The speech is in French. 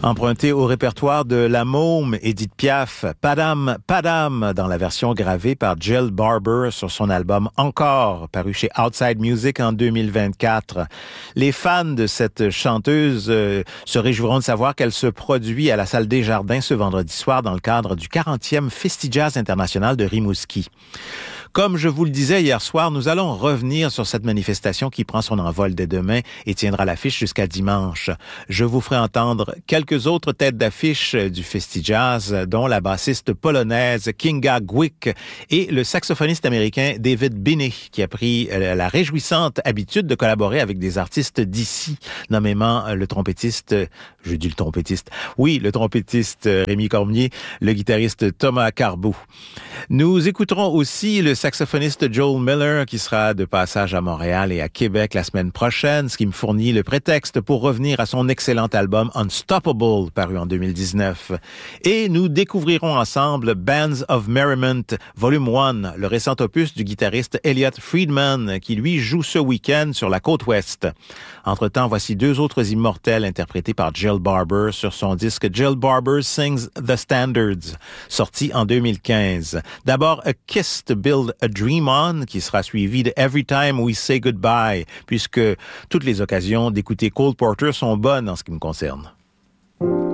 Emprunté au répertoire de La Môme, Édith Piaf, Padam, Padam, dans la version gravée par Jill Barber sur son album Encore, paru chez Outside Music en 2024. Les fans de cette chanteuse se réjouiront de savoir qu'elle se produit à la Salle des Jardins ce vendredi soir dans le cadre du 40e Festi-Jazz International de Rimouski. Comme je vous le disais hier soir, nous allons revenir sur cette manifestation qui prend son envol dès demain et tiendra l'affiche jusqu'à dimanche. Je vous ferai entendre quelques autres têtes d'affiche du Festi-Jazz, dont la bassiste polonaise Kinga Gwick et le saxophoniste américain David Binney, qui a pris la réjouissante habitude de collaborer avec des artistes d'ici, nommément le trompettiste Rémi Cormier, le guitariste Thomas Carbou. Nous écouterons aussi le saxophoniste Joel Miller qui sera de passage à Montréal et à Québec la semaine prochaine, ce qui me fournit le prétexte pour revenir à son excellent album Unstoppable, paru en 2019. Et nous découvrirons ensemble Bands of Merriment, Volume 1, le récent opus du guitariste Elliot Friedman, qui lui joue ce week-end sur la côte ouest. Entre-temps, voici deux autres immortels interprétés par Jill Barber sur son disque Jill Barber Sings the Standards, sorti en 2015. D'abord, A Kiss to Build a Dream On, qui sera suivi de Every Time We Say Goodbye, puisque toutes les occasions d'écouter Cole Porter sont bonnes en ce qui me concerne.